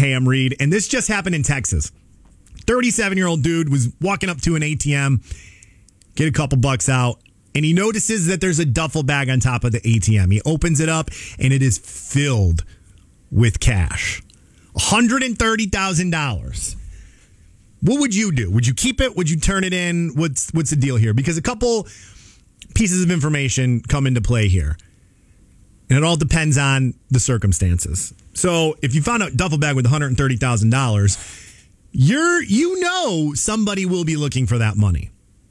Hey, I'm Reed, and this just happened in Texas. 37-year-old dude was walking up to an ATM, get a couple bucks out, and he notices that there's a duffel bag on top of the ATM. He opens it up, and it is filled with cash. $130,000. What would you do? Would you keep it? Would you turn it in? What's the deal here? Because a couple pieces of information come into play here. And it all depends on the circumstances. So if you found a duffel bag with $130,000, you know somebody will be looking for that money.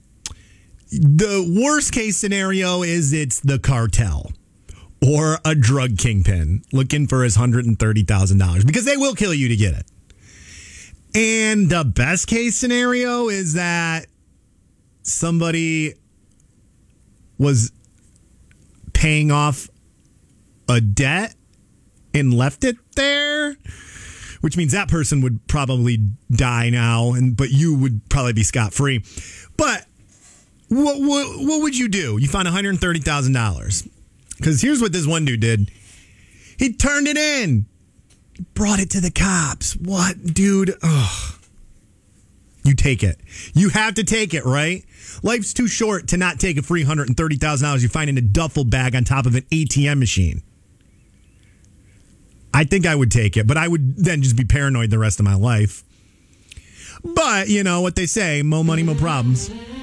The worst case scenario is it's the cartel or a drug kingpin looking for his $130,000 because they will kill you to get it. And the best case scenario is that somebody was paying off a debt and left it there, which means that person would probably die now, but you would probably be scot-free. But what would you do? You found $130,000. Because here's what this one dude did. He turned it in. Brought it to the cops. What, dude? Ugh. You take it. You have to take it, right? Life's too short to not take a free $130,000 you find in a duffel bag on top of an ATM machine. I think I would take it, but I would then just be paranoid the rest of my life. But, you know what they say, mo money, mo problems.